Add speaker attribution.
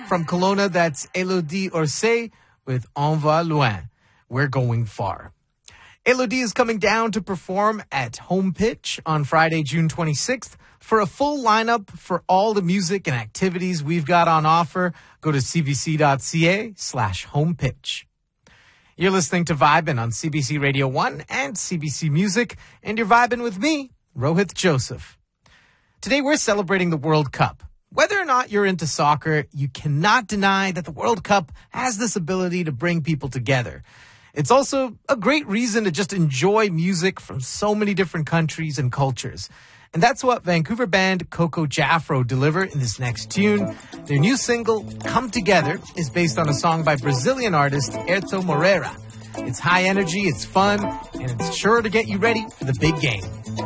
Speaker 1: From Kelowna, that's Elodie Orsay with On Va Loin. We're going far. Elodie is coming down to perform at Home Pitch on Friday, June 26th. For a full lineup for all the music and activities we've got on offer, go to cbc.ca/homepitch. You're listening to Vibin' on CBC Radio 1 and CBC Music, and you're vibing with me, Rohith Joseph. Today we're celebrating the World Cup. Whether or not you're into soccer, you cannot deny that the World Cup has this ability to bring people together. It's also a great reason to just enjoy music from so many different countries and cultures. And that's what Vancouver band Coco Jafro deliver in this next tune. Their new single, Come Together, is based on a song by Brazilian artist Erto Moreira. It's high energy, it's fun, and it's sure to get you ready for the big game.